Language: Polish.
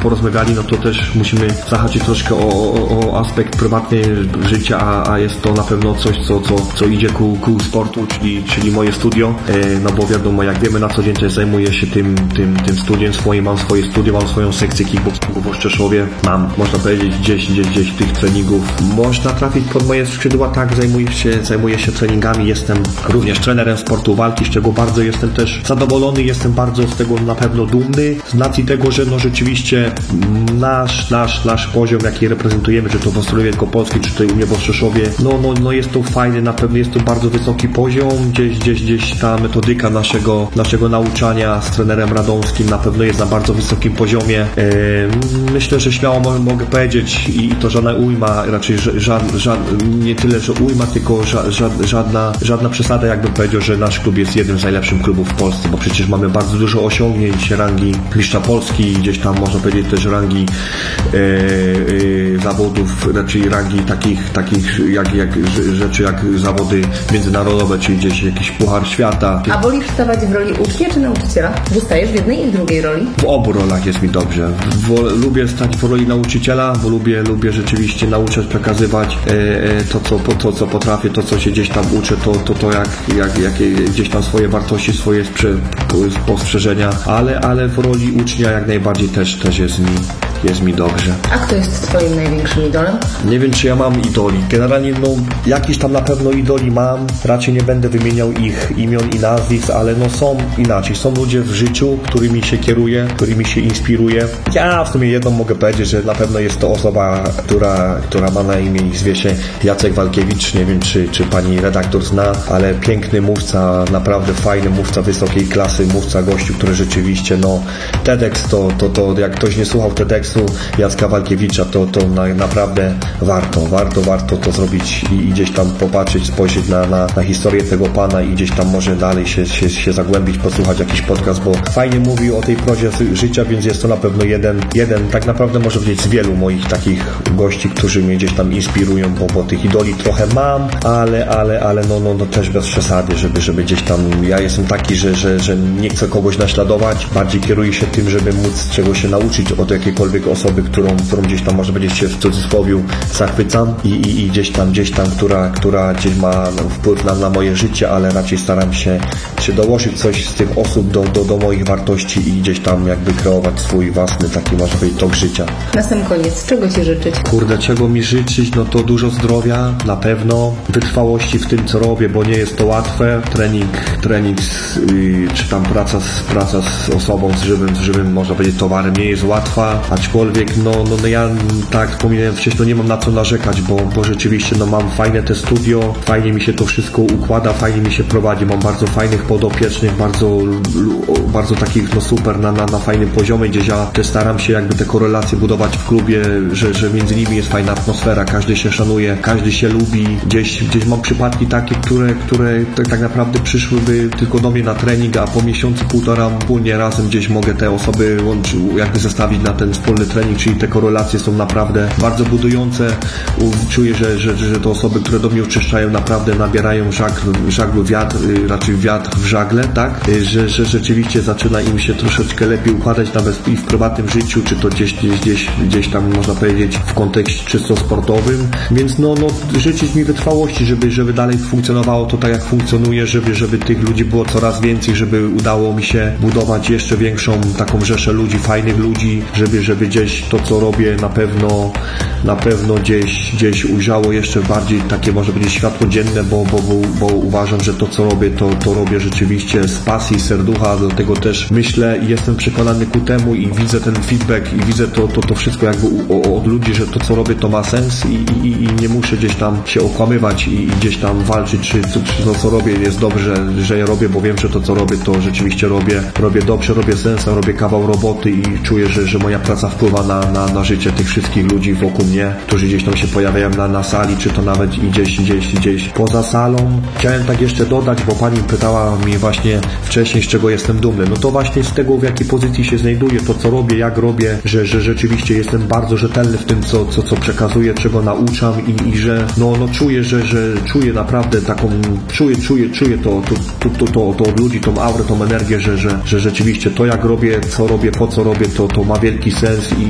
porozmawiali, no to też musimy zahaczyć troszkę o aspekt prywatny życia, a jest to na pewno coś, co idzie ku sportu, czyli moje studio, no bo wiadomo, jak wiemy, na co dzień też zajmuję się tym studiem swoim, mam swoje studio, mam swoją sekcję kickboxingu w Oszczeszowie, mam, można powiedzieć, gdzieś tych treningów można trafić pod moje skrzydła, tak, zajmuję się treningami, jestem również trenerem sportu walki, z czego bardzo jestem też zadowolony, jestem bardzo z tego na pewno dumny, z racji tego, że no rzeczywiście nasz poziom, jaki reprezentujemy, czy to w Ostrowie Wielkopolskiej, czy tutaj u mnie w Oszczeszowie, no jest to fajny, na pewno jest to bardzo wysoki poziom, gdzieś ta metodyka naszego nauczania z trenerem radomskim na pewno jest na bardzo wysokim poziomie. Myślę, że śmiało mogę powiedzieć i to żadna ujma, raczej nie tyle, że ujma, tylko żadna przesada, jakbym powiedział, że nasz klub jest jednym z najlepszych klubów w Polsce, bo przecież mamy bardzo dużo osiągnięć, rangi mistrza Polski, gdzieś tam można powiedzieć też rangi zawodów, raczej rangi takich rzeczy jak zawody międzynarodowe, czyli gdzieś jakiś puchar świata. A wolisz stawać w roli ucznia czy nauczyciela? Wystajesz w jednej i w drugiej roli? W obu rolach jest mi dobrze. Lubię stać w roli nauczyciela, bo lubię rzeczywiście nauczać, przekazywać to, co potrafię, to, co się gdzieś tam uczę, to jakie gdzieś tam swoje wartości, swoje spostrzeżenia, ale w roli ucznia jak najbardziej też jest mi dobrze. A kto jest twoim największym idolem? Nie wiem, czy ja mam idoli. Generalnie, jakiś tam na pewno idoli mam. Raczej nie będę wymieniał ich imion i nazwisk, ale są inaczej. Są ludzie w życiu, którymi się kieruję, którymi się inspiruję. Ja w sumie jedną mogę powiedzieć, że na pewno jest to osoba, która ma na imię i zwie się Jacek Walkiewicz. Nie wiem, czy pani redaktor zna, ale piękny mówca, naprawdę fajny mówca wysokiej klasy, mówca gościu, który rzeczywiście, TEDx to jak ktoś nie słuchał TEDxu Jacka Walkiewicza, to naprawdę warto to zrobić i gdzieś tam popatrzeć, spojrzeć na historię tego pana i gdzieś tam może dalej się zagłębić, posłuchać jakiś podcast, bo fajnie mówi o tej prozie życia, więc jest to na pewno jeden tak naprawdę może powiedzieć z wielu moich takich gości, którzy mnie gdzieś tam inspirują, bo tych idoli trochę mam, ale też bez przesady, żeby gdzieś tam, ja jestem taki, że nie chcę kogoś naśladować, bardziej kieruję się tym, żeby móc czegoś się nauczyć od jakiejkolwiek osoby, którą gdzieś tam może powiedzieć się w cudzysłowie zachwycam i gdzieś tam, która gdzieś ma wpływ na moje życie, ale raczej staram się dołożyć coś z tych osób do moich wartości i gdzieś tam jakby kreować swój własny taki, można powiedzieć, tok życia. Na sam koniec, czego ci życzyć? Kurde, czego mi życzyć? To dużo zdrowia, na pewno, wytrwałości w tym, co robię, bo nie jest to łatwe. Trening czy tam praca z osobą, z żywym, można powiedzieć, towarem nie jest łatwa, aczkolwiek ja, tak wspominałem wcześniej, nie mam na co narzekać, bo rzeczywiście mam fajne te studio, fajnie mi się to wszystko układa, fajnie mi się prowadzi, mam bardzo fajnych podopiecznych, bardzo takich super na fajnym poziomie, gdzie ja też staram się jakby te korelacje budować w klubie, że między nimi jest fajna atmosfera, każdy się szanuje, każdy się lubi, gdzieś mam przypadki takie, które tak naprawdę przyszłyby tylko do mnie na trening, a po miesiącu, półtora wspólnie razem gdzieś mogę te osoby jakby zestawić na ten wspólny trening, czyli te korelacje są naprawdę bardzo budujące. Czuję, że te osoby, które do mnie uczęszczają, naprawdę nabierają żaglu wiatr, raczej wiatr w żagle, tak? Że rzeczywiście zaczyna im się troszeczkę lepiej układać nawet i w prywatnym życiu, czy to gdzieś tam można powiedzieć w kontekście czysto sportowym, więc życzyć mi wytrwałości, żeby dalej funkcjonowało to tak jak funkcjonuje, żeby tych ludzi było coraz więcej, żeby udało mi się budować jeszcze większą taką rzeszę ludzi, fajnych ludzi, żeby gdzieś to, co robię, na pewno gdzieś ujrzało jeszcze bardziej takie, może powiedzieć, światło dzienne, bo uważam, że to, co robię, to robię rzeczywiście z pasji, serducha, dlatego też myślę i jestem przekonany ku temu i widzę ten feedback i widzę to wszystko jakby od ludzi, że to, co robię, to ma sens i nie muszę gdzieś tam się okłamywać i gdzieś tam walczyć, czy to, co robię, jest dobrze, że ja robię, bo wiem, że to, co robię, to rzeczywiście robię dobrze, robię sensem, robię kawał roboty i czuję, że moja praca wpływa na życie tych wszystkich ludzi wokół mnie, którzy gdzieś tam się pojawiają na sali, czy to nawet i gdzieś poza salą. Chciałem tak jeszcze dodać, bo pani pytała mnie właśnie wcześniej, z czego jestem dumny. To właśnie z tego, w jakiej pozycji się znajduję, to, co robię, jak robię, że rzeczywiście jestem bardzo rzetelny w tym, co przekazuję, czego nauczam i że czuję, że czuję naprawdę taką, czuję to od ludzi, tą aurę, tą energię, że rzeczywiście to, jak robię, co robię, po co robię, to ma wielki sens